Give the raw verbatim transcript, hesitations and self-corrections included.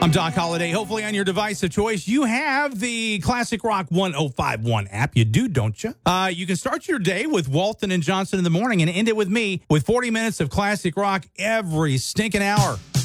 I'm Doc Holliday. Hopefully on your device of choice, you have the Classic Rock one oh five one app. You do, don't you? Uh, you can start your day with Walton and Johnson in the morning and end it with me with forty minutes of classic rock every stinking hour.